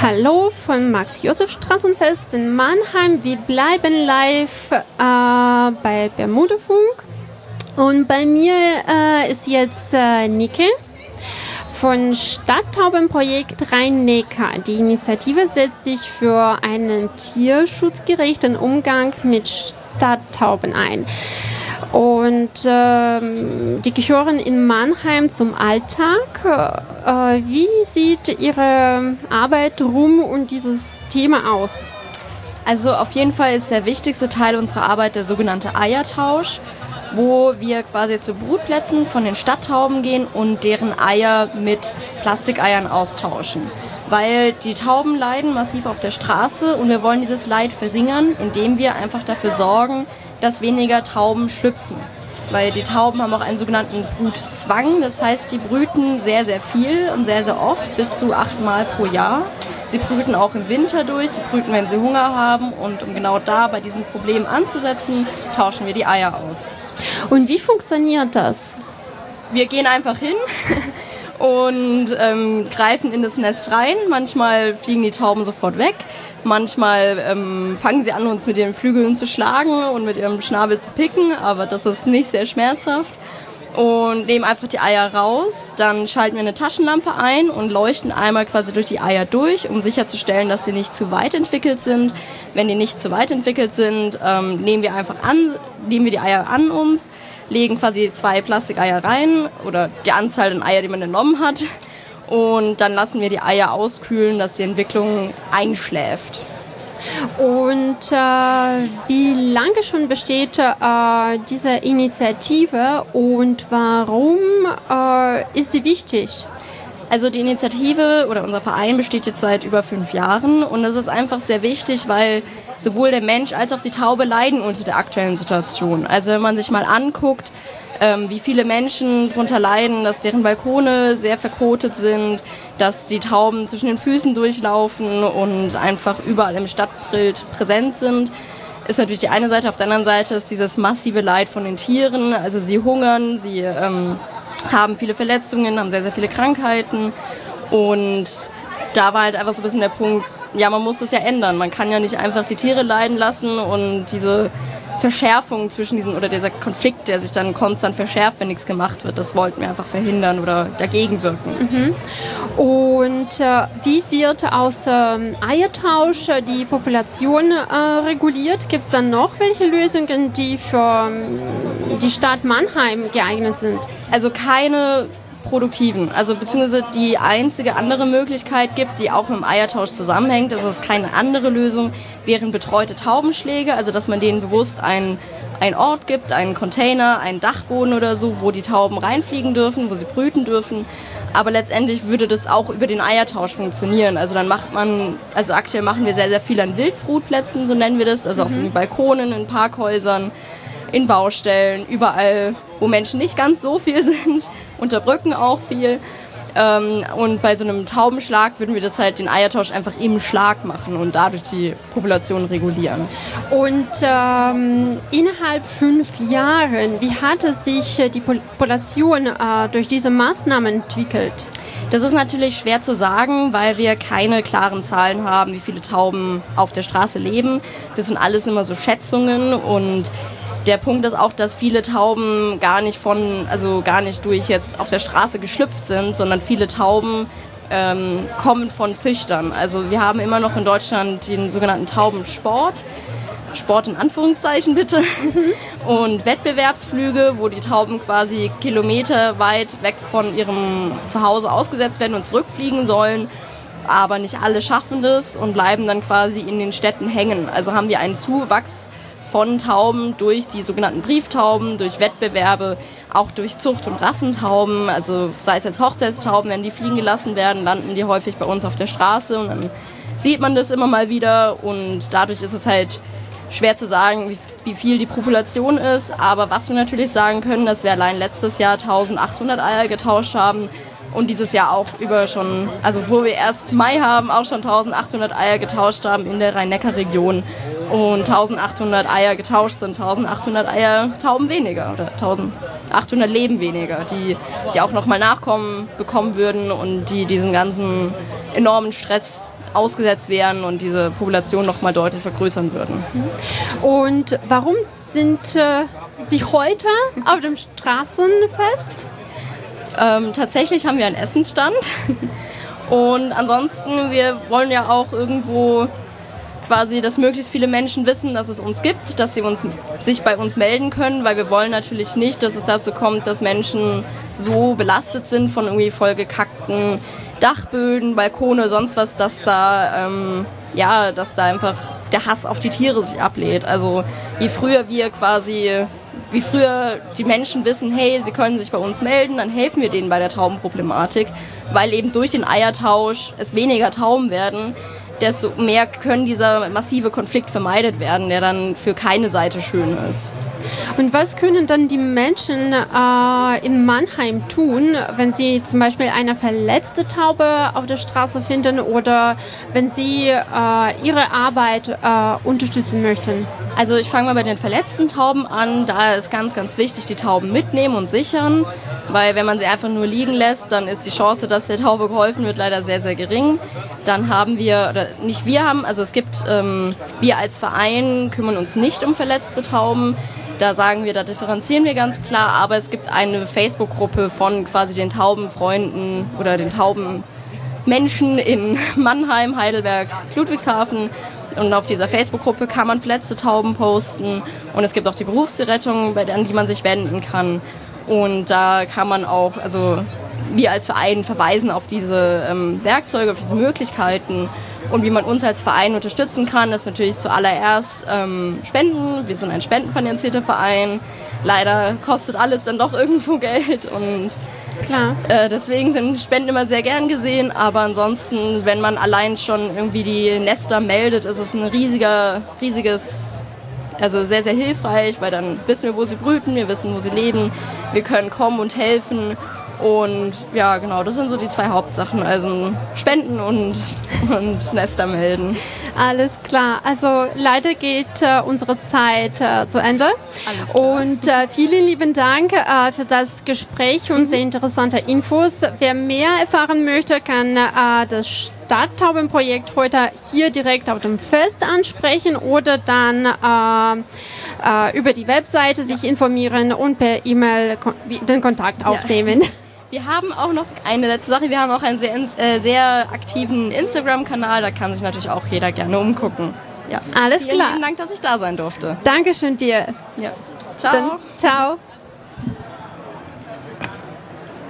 Hallo von Max-Josef-Straßenfest in Mannheim. Wir bleiben live bei Bermudafunk. Und bei mir ist jetzt Nike von Stadttaubenprojekt Rhein-Neckar. Die Initiative setzt sich für einen tierschutzgerechten Umgang mit Stadttauben ein. Und die gehören in Mannheim zum Alltag. Wie sieht Ihre Arbeit um dieses Thema aus? Also auf jeden Fall ist der wichtigste Teil unserer Arbeit der sogenannte Eiertausch, wo wir quasi zu Brutplätzen von den Stadttauben gehen und deren Eier mit Plastikeiern austauschen. Weil die Tauben leiden massiv auf der Straße und wir wollen dieses Leid verringern, indem wir einfach dafür sorgen, dass weniger Tauben schlüpfen. Weil die Tauben haben auch einen sogenannten Brutzwang, das heißt, die brüten sehr, sehr viel und sehr, sehr oft, bis zu 8 Mal pro Jahr. Sie brüten auch im Winter durch, sie brüten, wenn sie Hunger haben, und um genau da bei diesem Problem anzusetzen, tauschen wir die Eier aus. Und wie funktioniert das? Wir gehen einfach hin und greifen in das Nest rein. Manchmal fliegen die Tauben sofort weg. Manchmal fangen sie an, uns mit ihren Flügeln zu schlagen und mit ihrem Schnabel zu picken, aber das ist nicht sehr schmerzhaft. Und nehmen einfach die Eier raus, dann schalten wir eine Taschenlampe ein und leuchten einmal quasi durch die Eier durch, um sicherzustellen, dass sie nicht zu weit entwickelt sind. Wenn die nicht zu weit entwickelt sind, nehmen wir die Eier an uns, legen quasi 2 Plastikeier rein oder die Anzahl an Eier, die man genommen hat. Und dann lassen wir die Eier auskühlen, dass die Entwicklung einschläft. Und wie lange schon besteht diese Initiative und warum ist die wichtig? Also die Initiative oder unser Verein besteht jetzt seit über 5 Jahren und es ist einfach sehr wichtig, weil sowohl der Mensch als auch die Taube leiden unter der aktuellen Situation. Also wenn man sich mal anguckt, wie viele Menschen darunter leiden, dass deren Balkone sehr verkotet sind, dass die Tauben zwischen den Füßen durchlaufen und einfach überall im Stadtbild präsent sind, ist natürlich die eine Seite. Auf der anderen Seite ist dieses massive Leid von den Tieren. Also sie hungern, sie haben viele Verletzungen, haben sehr, sehr viele Krankheiten. Und da war halt einfach so ein bisschen der Punkt, ja, man muss das ja ändern. Man kann ja nicht einfach die Tiere leiden lassen und diese Verschärfung zwischen diesen, oder dieser Konflikt, der sich dann konstant verschärft, wenn nichts gemacht wird, das wollten wir einfach verhindern oder dagegen wirken. Mhm. Und wie wird aus Eiertausch die Population reguliert? Gibt es dann noch welche Lösungen, die für die Stadt Mannheim geeignet sind? Also keine produktiven, also beziehungsweise die einzige andere Möglichkeit gibt, die auch mit dem Eiertausch zusammenhängt, das ist keine andere Lösung, wären betreute Taubenschläge, also dass man denen bewusst einen Ort gibt, einen Container, einen Dachboden oder so, wo die Tauben reinfliegen dürfen, wo sie brüten dürfen, aber letztendlich würde das auch über den Eiertausch funktionieren, also also aktuell machen wir sehr, sehr viel an Wildbrutplätzen, so nennen wir das, also auf den Balkonen, in Parkhäusern, in Baustellen, überall, wo Menschen nicht ganz so viel sind, unter Brücken auch viel. Und bei so einem Taubenschlag würden wir das halt den Eiertausch einfach im Schlag machen und dadurch die Population regulieren. Und innerhalb 5 Jahren, wie hat es sich die Population durch diese Maßnahmen entwickelt? Das ist natürlich schwer zu sagen, weil wir keine klaren Zahlen haben, wie viele Tauben auf der Straße leben. Das sind alles immer so Schätzungen und der Punkt ist auch, dass viele Tauben gar nicht durch jetzt auf der Straße geschlüpft sind, sondern viele Tauben kommen von Züchtern. Also wir haben immer noch in Deutschland den sogenannten Taubensport. Sport in Anführungszeichen bitte. Und Wettbewerbsflüge, wo die Tauben quasi kilometerweit weg von ihrem Zuhause ausgesetzt werden und zurückfliegen sollen. Aber nicht alle schaffen das und bleiben dann quasi in den Städten hängen. Also haben wir einen Zuwachs von Tauben durch die sogenannten Brieftauben, durch Wettbewerbe, auch durch Zucht- und Rassentauben, also sei es jetzt Hochzeitstauben, wenn die fliegen gelassen werden, landen die häufig bei uns auf der Straße und dann sieht man das immer mal wieder und dadurch ist es halt schwer zu sagen, wie viel die Population ist, aber was wir natürlich sagen können, dass wir allein letztes Jahr 1800 Eier getauscht haben und dieses Jahr auch wo wir erst Mai haben, auch schon 1800 Eier getauscht haben in der Rhein-Neckar-Region. Und 1800 Eier getauscht sind 1800 Eier Tauben weniger oder 1800 Leben weniger, die auch nochmal Nachkommen bekommen würden und die diesen ganzen enormen Stress ausgesetzt wären und diese Population nochmal deutlich vergrößern würden. Und warum sind Sie heute auf dem Straßenfest? Tatsächlich haben wir einen Essensstand und ansonsten, wir wollen ja auch irgendwo quasi, dass möglichst viele Menschen wissen, dass es uns gibt, dass sie sich bei uns melden können, weil wir wollen natürlich nicht, dass es dazu kommt, dass Menschen so belastet sind von irgendwie vollgekackten Dachböden, Balkone, sonst was, dass da einfach der Hass auf die Tiere sich ablädt. Also je früher wie früher die Menschen wissen, hey, sie können sich bei uns melden, dann helfen wir denen bei der Taubenproblematik, weil eben durch den Eiertausch es weniger Tauben werden, desto mehr können dieser massive Konflikt vermeidet werden, der dann für keine Seite schön ist. Und was können dann die Menschen in Mannheim tun, wenn sie zum Beispiel eine verletzte Taube auf der Straße finden oder wenn sie ihre Arbeit unterstützen möchten? Also ich fange mal bei den verletzten Tauben an. Da ist ganz, ganz wichtig, die Tauben mitnehmen und sichern, weil wenn man sie einfach nur liegen lässt, dann ist die Chance, dass der Taube geholfen wird, leider sehr, sehr gering. Dann haben wir, wir als Verein kümmern uns nicht um verletzte Tauben. Da sagen wir, da differenzieren wir ganz klar, aber es gibt eine Facebook-Gruppe von quasi den Taubenfreunden oder den Taubenmenschen in Mannheim, Heidelberg, Ludwigshafen. Und auf dieser Facebook-Gruppe kann man verletzte Tauben posten und es gibt auch die Berufstierrettung, an die man sich wenden kann. Und da kann man auch, also wir als Verein verweisen auf diese Werkzeuge, auf diese Möglichkeiten und wie man uns als Verein unterstützen kann, ist natürlich zuallererst Spenden. Wir sind ein spendenfinanzierter Verein. Leider kostet alles dann doch irgendwo Geld und klar. Deswegen sind Spenden immer sehr gern gesehen, aber ansonsten, wenn man allein schon irgendwie die Nester meldet, ist es ein riesiges, also sehr, sehr hilfreich, weil dann wissen wir, wo sie brüten, wir wissen, wo sie leben, wir können kommen und helfen. Und ja, genau, das sind so die zwei Hauptsachen, also Spenden und Nester melden. Alles klar, also leider geht unsere Zeit zu Ende. Alles klar. Und vielen lieben Dank für das Gespräch und sehr interessante Infos. Wer mehr erfahren möchte, kann das Stadttaubenprojekt heute hier direkt auf dem Fest ansprechen oder dann über die Webseite sich informieren und per E-Mail den Kontakt aufnehmen. Wir haben auch noch eine letzte Sache, wir haben auch einen sehr aktiven Instagram-Kanal, da kann sich natürlich auch jeder gerne umgucken. Ja. Alles klar. Vielen Dank, dass ich da sein durfte. Dankeschön dir. Ja. Ciao. Dann, ciao.